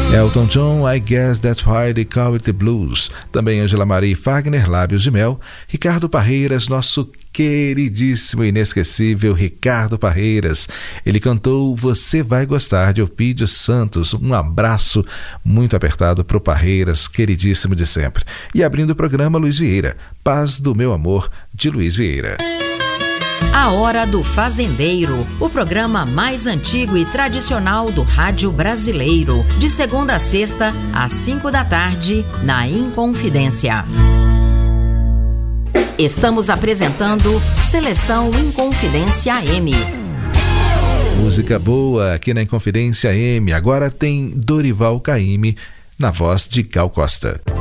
Elton John, I Guess That's Why They Call It The Blues. Também Angela Maria e Fagner, Lábios de Mel. Ricardo Parreiras, nosso queridíssimo e inesquecível Ricardo Parreiras. Ele cantou Você Vai Gostar, de Elpidio Santos. Um abraço muito apertado pro Parreiras, queridíssimo de sempre. E abrindo o programa, Luiz Vieira, Paz do Meu Amor, de Luiz Vieira. A Hora do Fazendeiro, o programa mais antigo e tradicional do rádio brasileiro, de segunda a sexta, às 5 da tarde, na Inconfidência. Estamos apresentando Seleção Inconfidência AM. Música boa aqui na Inconfidência AM. Agora tem Dorival Caymmi na voz de Gal Costa.